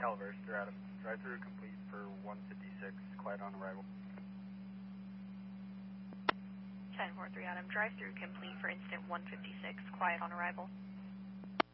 Calvers, through Adam. Drive-through complete for 156, quiet on arrival. 10-4-3 Adam, drive-through complete for instant 156, quiet on arrival.